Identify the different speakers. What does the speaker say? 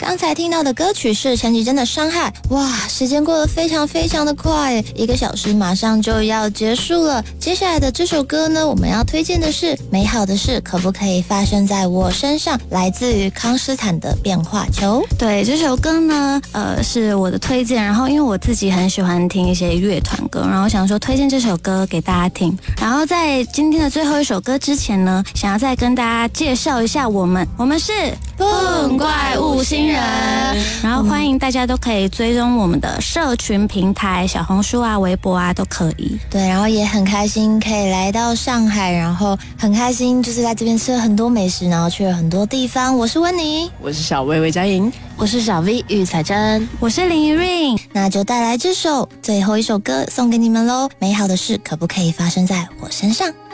Speaker 1: 刚才听到的歌曲是陈绮贞的《伤害》。哇，时间过得非常非常的快，1个小时马上就要结束了。接下来的这首歌呢，我们要推荐的是《美好的事可不可以发生在我身上》，来自于康斯坦的变化球。
Speaker 2: 对，这首歌呢，是我的推荐。然后因为我自己很喜欢听一些乐团歌，然后想说推荐这首歌给大家听。然后在今天的最后一首歌之前呢，想要再跟大家介绍一下我们是
Speaker 1: 笨怪物星人，
Speaker 2: 然后欢迎大家都可以追踪我们的社群平台，小红书啊、微博啊都可以。
Speaker 1: 对，然后也很开心可以来到上海，然后很开心就是在这边吃了很多美食，然后去了很多地方。我是温妮，
Speaker 3: 我是小薇魏佳莹，
Speaker 4: 我是小 V 玉彩珍，
Speaker 2: 我是林怡韵。
Speaker 1: 那就带来这首最后一首歌送给你们咯，美好的事可不可以发生在我身上？